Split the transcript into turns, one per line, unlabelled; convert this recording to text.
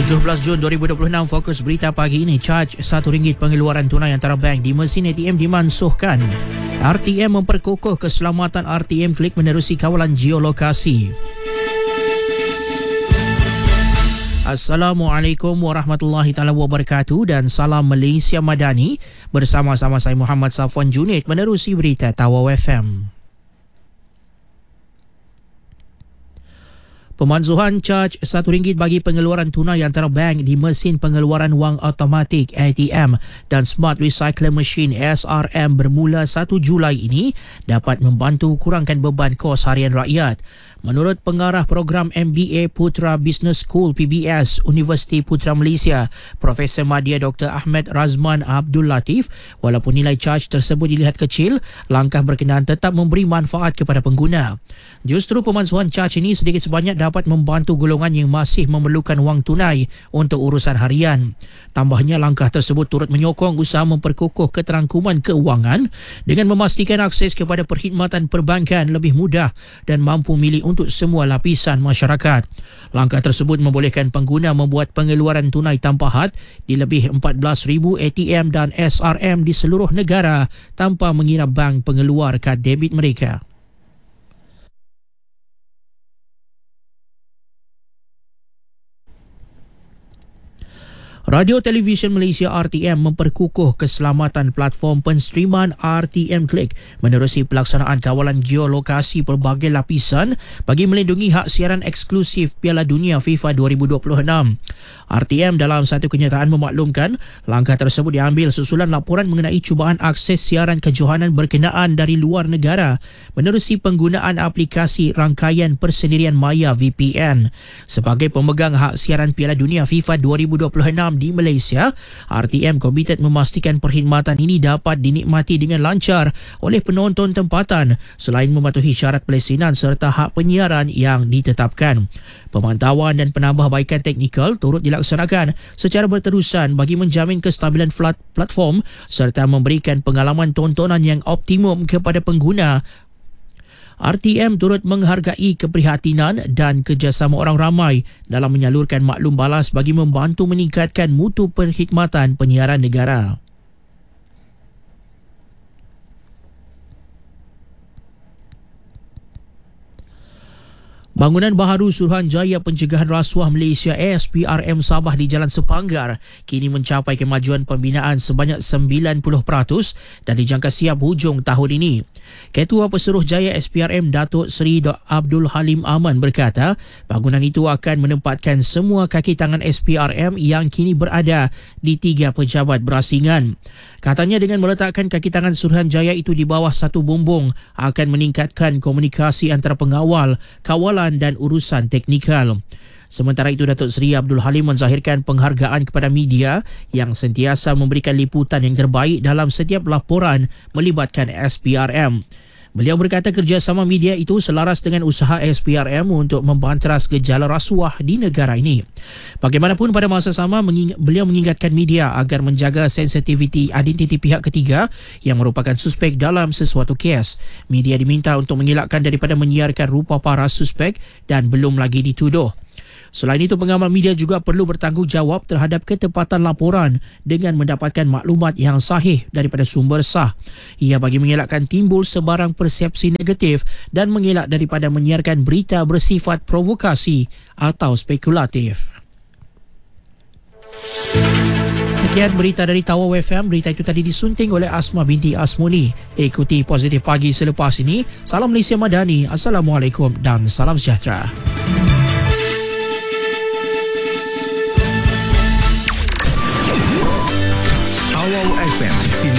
17 Jun 2026, fokus berita pagi ini. Caj RM1 pengeluaran tunai antara bank di mesin ATM dimansuhkan. RTM memperkokoh keselamatan RTM Klik menerusi kawalan geolokasi. Assalamualaikum warahmatullahi taala wabarakatuh dan salam Malaysia Madani. Bersama-sama saya Muhammad Safwan Junaid menerusi berita Tawau FM. Pemansuhan caj RM1 bagi pengeluaran tunai antara bank di mesin pengeluaran wang automatik ATM dan Smart Recycler Machine SRM bermula 1 Julai ini dapat membantu kurangkan beban kos harian rakyat. Menurut pengarah program MBA Putra Business School PBS Universiti Putra Malaysia, Profesor Madya Dr. Ahmed Razman Abdul Latif, walaupun nilai caj tersebut dilihat kecil, langkah berkenaan tetap memberi manfaat kepada pengguna. Justru pemansuhan caj ini sedikit sebanyak dapat membantu golongan yang masih memerlukan wang tunai untuk urusan harian. Tambahnya, langkah tersebut turut menyokong usaha memperkokoh keterangkuman keuangan dengan memastikan akses kepada perkhidmatan perbankan lebih mudah dan mampu milih untuk semua lapisan masyarakat. Langkah tersebut membolehkan pengguna membuat pengeluaran tunai tanpa had di lebih 14,000 ATM dan SRM di seluruh negara tanpa mengira bank pengeluar kad debit mereka. Radio Televisyen Malaysia RTM memperkukuh keselamatan platform penstreaman RTM Klik menerusi pelaksanaan kawalan geolokasi pelbagai lapisan bagi melindungi hak siaran eksklusif Piala Dunia FIFA 2026. RTM dalam satu kenyataan memaklumkan langkah tersebut diambil susulan laporan mengenai cubaan akses siaran kejohanan berkenaan dari luar negara menerusi penggunaan aplikasi rangkaian persendirian maya VPN. Sebagai pemegang hak siaran Piala Dunia FIFA 2026 di Malaysia, RTM komited memastikan perkhidmatan ini dapat dinikmati dengan lancar oleh penonton tempatan selain mematuhi syarat pelesinan serta hak penyiaran yang ditetapkan. Pemantauan dan penambahbaikan teknikal turut dilaksanakan secara berterusan bagi menjamin kestabilan platform serta memberikan pengalaman tontonan yang optimum kepada pengguna. RTM turut menghargai keprihatinan dan kerjasama orang ramai dalam menyalurkan maklum balas bagi membantu meningkatkan mutu perkhidmatan penyiaran negara. Bangunan baharu Suruhanjaya Pencegahan Rasuah Malaysia SPRM Sabah di Jalan Sepanggar kini mencapai kemajuan pembinaan sebanyak 90% dan dijangka siap hujung tahun ini. Ketua Pesuruhjaya SPRM Datuk Seri Abdul Halim Aman berkata, bangunan itu akan menempatkan semua kaki tangan SPRM yang kini berada di 3 pejabat berasingan. Katanya dengan meletakkan kaki tangan Suruhanjaya itu di bawah satu bumbung akan meningkatkan komunikasi antara pengawal, kawalan dan urusan teknikal. Sementara itu, Datuk Seri Abdul Halim menzahirkan penghargaan kepada media yang sentiasa memberikan liputan yang terbaik dalam setiap laporan melibatkan SPRM. Beliau berkata kerjasama media itu selaras dengan usaha SPRM untuk membanteras gejala rasuah di negara ini. Bagaimanapun, pada masa sama beliau mengingatkan media agar menjaga sensitiviti identiti pihak ketiga yang merupakan suspek dalam sesuatu kes. Media diminta untuk mengelakkan daripada menyiarkan rupa para suspek dan belum lagi dituduh. Selain itu, pengamal media juga perlu bertanggungjawab terhadap ketepatan laporan dengan mendapatkan maklumat yang sahih daripada sumber sah. Ia bagi mengelakkan timbul sebarang persepsi negatif dan mengelak daripada menyiarkan berita bersifat provokasi atau spekulatif. Sekian berita dari Tawau FM. Berita itu tadi disunting oleh Asma binti Asmuni. Ikuti Positif Pagi selepas ini. Salam Malaysia Madani. Assalamualaikum dan salam sejahtera.